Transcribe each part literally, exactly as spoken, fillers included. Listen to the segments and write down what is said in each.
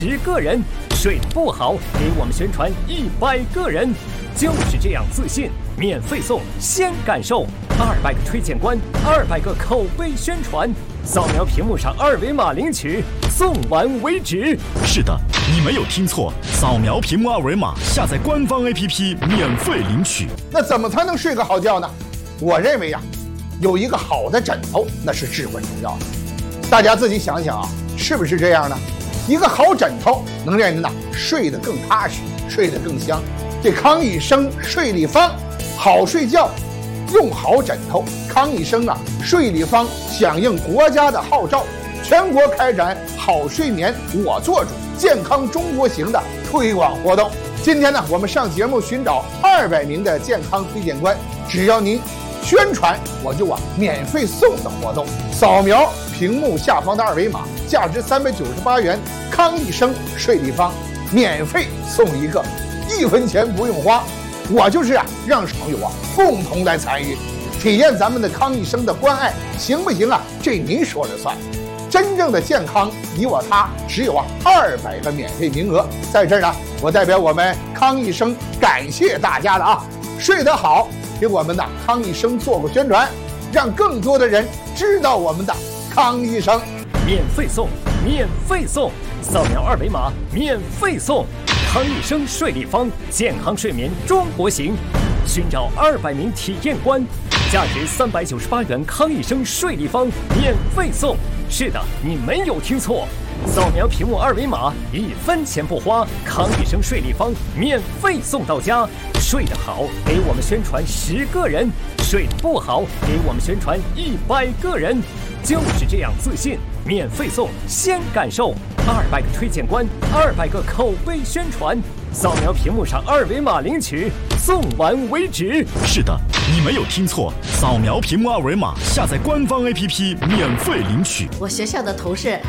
十个人，睡得不好给我们宣传一百个人，就是这样自信，免费送，先感受二百个推荐官，二百个口碑宣传，扫描屏幕上二维码领取，送完为止。 是的，你没有听错，扫描屏幕二维码，下载官方 A P P 免费领取。 那怎么才能睡个好觉呢？我认为呀、啊，有一个好的枕头那是至关重要的。大家自己想想啊，是不是这样呢？一个好枕头能让人呢睡得更踏实，睡得更香。这康一生睡立方，好睡觉用好枕头。康一生啊，睡立方响应国家的号召，全国开展好睡眠我做主、健康中国行的推广活动。今天呢，我们上节目寻找二百名的健康推荐官，只要您宣传，我就啊免费送的活动。扫描屏幕下方的二维码，价值三百九十八元康一生睡立方，免费送一个，一分钱不用花。我就是啊，让朋友啊共同来参与，体验咱们的康一生的关爱，行不行啊？这您说了算。真正的健康，你我他，只有啊二百个免费名额。在这儿呢，我代表我们康一生感谢大家了啊！睡得好，给我们的康一生做个宣传，让更多的人知道我们的康一生。 免费送，免费送，扫描二维码，免费送。康一生睡立方，健康睡眠中国行，寻找二百名体验官，价值三百九十八元康一生睡立方，免费送。是的，你没有听错，扫描屏幕二维码，一分钱不花，康一生睡立方免费送到家。睡得好，给我们宣传十个人；睡得不好，给我们宣传一百个人。就是这样自信，免费送，先感受二百个推荐官，二百个口碑宣传，扫描屏幕上二维码领取，送完为止。 是的，你没有听错，扫描屏幕二维码，下载官方 A P P 免费领取。 我学校的同事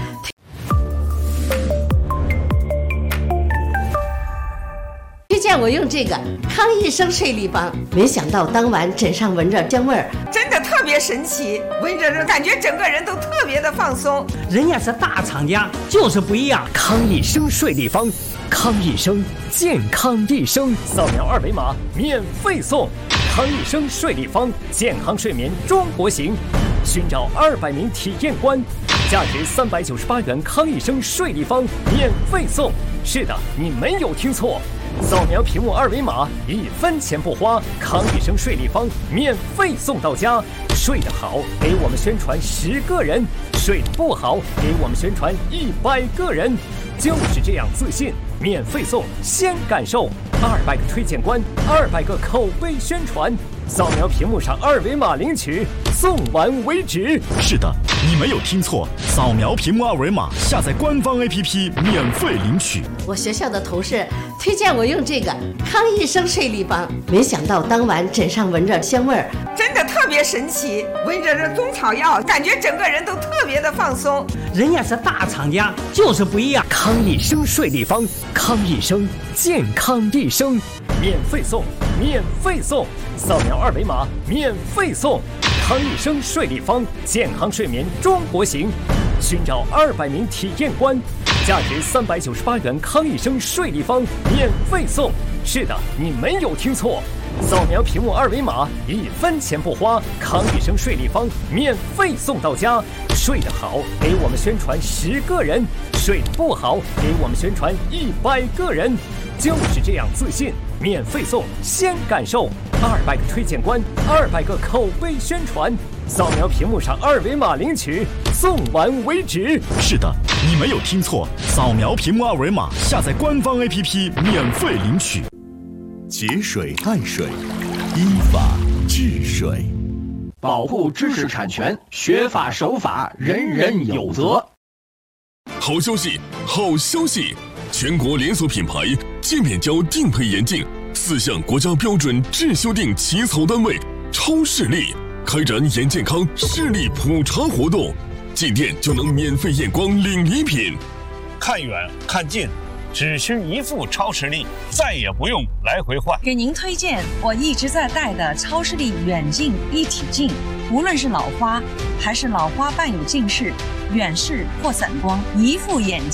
推荐我用这个康一生睡立方，没想到当晚枕上闻着香味儿， 真的特别神奇，闻着这感觉整个人都特别的放松。 人家是大厂家，就是不一样。 康一生睡立方，康一生健康一生，扫描二维码免费送。康一生睡立方，健康睡眠中国行，寻找二百名体验官，价值三百九十八元康一生睡立方，免费送。是的，你没有听错，扫描屏幕二维码，一分钱不花，康一生睡立方免费送到家。睡得好，给我们宣传十个人；睡得不好，给我们宣传一百个人。就是这样自信，免费送，先感受二百个推荐官，二百个口碑宣传，扫描屏幕上二维码领取，送完为止。 是的，你没有听错，扫描屏幕二维码，下载官方 A P P 免费领取。 我学校的同事推荐我用这个康一生睡立方，没想到当晚枕上闻着香味儿， 真的特别神奇，闻着这中草药，感觉整个人都特别的放松。 人家是大厂家，就是不一样。 康一生睡立方，康一生健康一生，免费送，免费送，扫描二维码免费送。康一生睡立方，健康睡眠中国行，寻找二百名体验官，价值三百九十八元康一生睡立方，免费送。是的，你没有听错，扫描屏幕二维码，一分钱不花，康一生睡立方免费送到家。睡得好，给我们宣传十个人；睡得不好，给我们宣传一百个人。就是这样自信，免费送，先感受二百个推荐官，二百个口碑宣传，扫描屏幕上二维码领取，送完为止。 是的，你没有听错，扫描屏幕二维码，下载官方 A P P 免费领取。 节水爱水，依法治水， 保护知识产权，学法守法，人人有责。 好消息，好消息！全国连锁品牌界面胶定配眼镜四项国家标准质修订起草单位超视力开展眼健康视力普查活动，进店就能免费验光领礼品。 看远看近，只需一副超视力，再也不用来回换。 给您推荐我一直在戴的超视力远近一体镜，无论是老花还是老花伴有近视、远视或散光，一副眼镜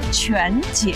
全解